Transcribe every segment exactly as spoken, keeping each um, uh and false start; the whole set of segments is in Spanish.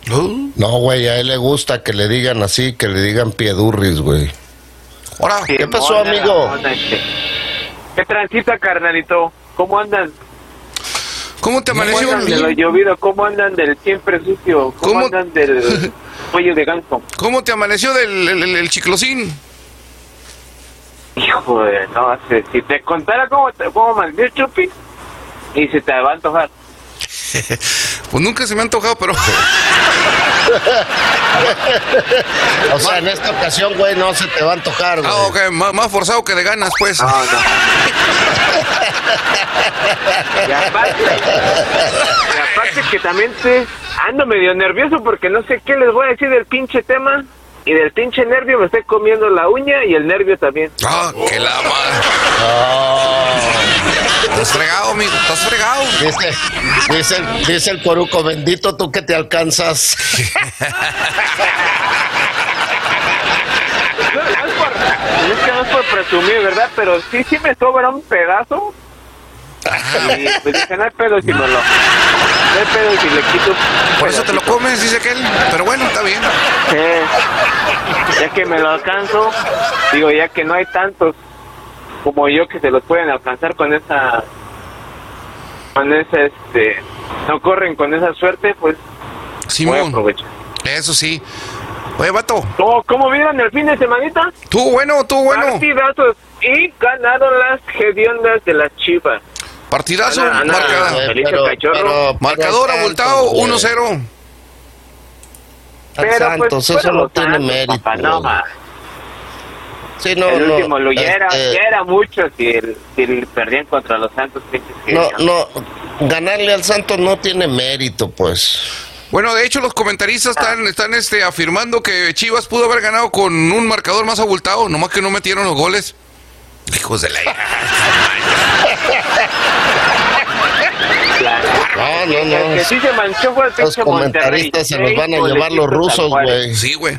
Uh. No, güey, a él le gusta que le digan así, que le digan piedurris, güey. Ahora, Sí, ¿qué pasó, mona, amigo? mona, este. ¿Qué transita, carnalito? ¿Cómo andan? ¿cómo te ¿Cómo amaneció? andan de lo llovido? ¿Cómo andan del siempre sucio? ¿Cómo, ¿Cómo? andan del cuello de ganso? ¿Cómo te amaneció del el, el, el chiclosín? Hijo de, no sé, si te contara cómo te cómo maldió Chupi, y se te va a antojar. Pues nunca se me ha antojado, pero... O sea, en esta ocasión, güey, no se te va a antojar, güey. Ah, ok, más, más forzado que de ganas, pues. No, no. Y aparte, y aparte que también te, ando medio nervioso porque no sé qué les voy a decir del pinche tema. Y del pinche nervio me estoy comiendo la uña y el nervio también. Ah, que la madre. Oh. Estás fregado, amigo, estás fregado. Dice, dice, el- dice el coruco, bendito tú que te alcanzas. No, no es, por, es que no es por presumir, ¿verdad? Pero sí, sí me sobra un pedazo. Y pues dije, no hay pedo si me lo... No hay pedo si le quito un Por eso te lo pedacito. comes, dice aquel. Pero bueno, está bien. Sí. Ya que me lo alcanzo, digo, ya que no hay tantos como yo que se los pueden alcanzar con esa... Con esa, este... No corren con esa suerte, pues voy a Simón, aprovechar. eso sí. Oye, vato, ¿Cómo, ¿Cómo vieron el fin de semanita? tú bueno, tú bueno. Partidazos. Y ganaron las hediondas de las Chivas. Partidazo, Ana, Ana. marca- Güey, Feliz el cachorro. marcador pero abultado, Santos, güey. uno cero. Pero Santos, pues eso fueron no los tiene Santos, mérito. papá, no, güey. ma. Sí, no, el no, último lo ya era, este, ya era mucho si, el, si el perdían contra los Santos. pinches que- no, no, ganarle al Santos no tiene mérito, pues. Bueno, de hecho los comentaristas están, están este, afirmando que Chivas pudo haber ganado con un marcador más abultado, nomás que no metieron los goles. Hijos de la... Claro. No, no, El no. que sí se manchó fue el Los pinche Monterrey. comentaristas se los van a Seis llevar los golecitos rusos, a Juárez. güey. Sí, güey.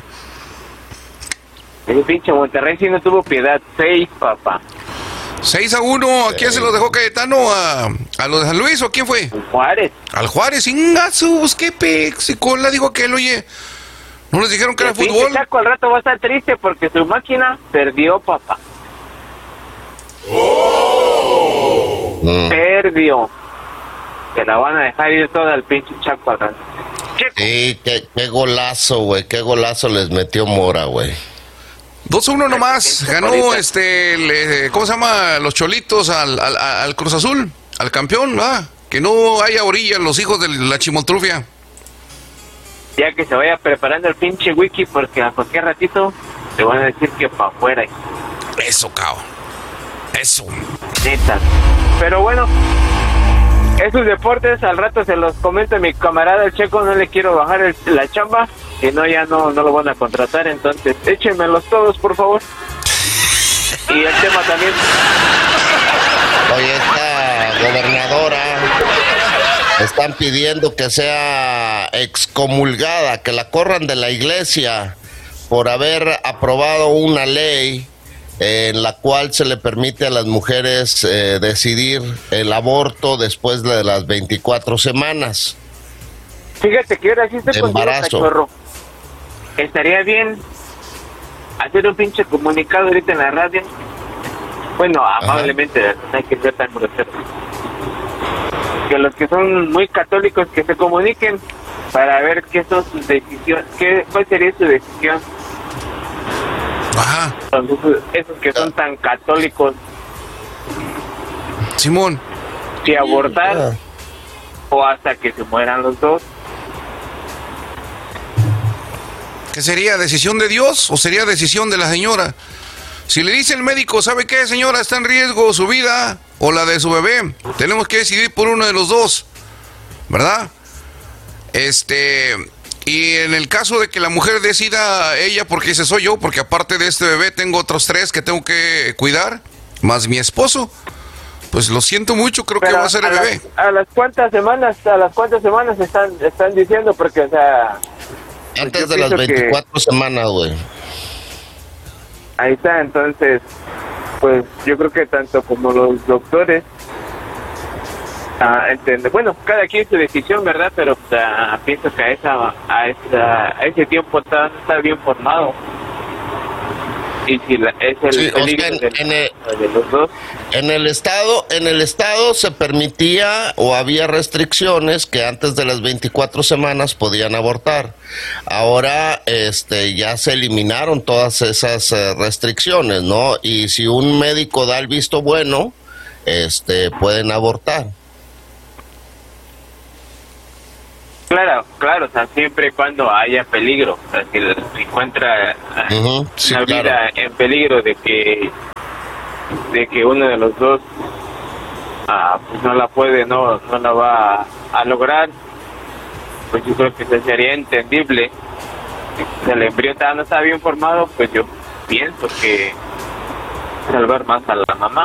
El pinche Monterrey sí no tuvo piedad. Seis, papá. seis a uno, ¿a quién se los dejó Cayetano? ¿A, a los de San Luis o quién fue? Juárez. Al Juárez, ingasus, qué pexicola, dijo aquel, oye. ¿No les dijeron que era El pinche fútbol? Chaco al rato va a estar triste porque su máquina perdió, papá. Mm. Perdió. Se la van a dejar ir toda al pinche Chaco al rato. Checo. Sí, qué, qué golazo, güey, qué golazo les metió Mora, güey. dos a uno nomás, ganó Ahorita. este, le- ¿cómo se llama? Los Cholitos al, al, al Cruz Azul, al campeón, ¿verdad? Que no haya orilla los hijos de la chimoltrufia. Ya que se vaya preparando el pinche wiki porque a cualquier ratito te van a decir que para afuera. Eso, cao. Eso. Neta. Pero bueno, esos deportes al rato se los comenta mi camarada el Checo, no le quiero bajar el- la chamba, si no ya no, no lo van a contratar, entonces échenmelos todos por favor. Y el tema también, Oye, esta gobernadora están pidiendo que sea excomulgada, que la corran de la iglesia por haber aprobado una ley en la cual se le permite a las mujeres eh, decidir el aborto después de las veinticuatro semanas. fíjate que ahora sí estoy De contigo, embarazo. cachorro. Estaría bien hacer un pinche comunicado ahorita en la radio. Bueno, amablemente, no hay que ser tan grosero. Que los que son muy católicos que se comuniquen para ver qué son sus decisiones, qué, cuál sería su decisión. Ajá, Entonces, esos que son tan católicos, Simón. si abortar Ah. o hasta que se mueran los dos. ¿Qué sería? ¿Decisión de Dios o sería decisión de la señora? Si le dice el médico, ¿sabe qué, señora? Está en riesgo su vida o la de su bebé. Tenemos que decidir por uno de los dos, ¿verdad? Este, y en el caso de que la mujer decida ella, porque ese soy yo, porque aparte de este bebé tengo otros tres que tengo que cuidar, más mi esposo, pues lo siento mucho, creo que Pero va a ser el a bebé. las, a las cuantas semanas, a las cuantas semanas están están diciendo, porque o sea, Antes yo de las pienso que- veinticuatro semanas, güey. ahí está, entonces, pues yo creo que tanto como los doctores Ah, entiendo. Bueno, cada quien su decisión, ¿verdad? Pero uh, pienso que a esa, a esa, a ese tiempo está, está bien formado. Y si la, es el Sí, peligro o sea, en, de, en el, de los dos. en el estado, en el estado se permitía o había restricciones que antes de las veinticuatro semanas podían abortar. Ahora, este, ya se eliminaron todas esas eh, restricciones, ¿no? Y si un médico da el visto bueno, este, pueden abortar. Claro, claro, o sea, siempre y cuando haya peligro, o sea, si se encuentra Uh-huh, sí, una vida claro. en peligro de que de que uno de los dos ah, pues no la puede, no no la va a, a lograr, pues yo creo que eso sería entendible. Si el embrión no está bien formado, pues yo pienso que salvar más a la mamá.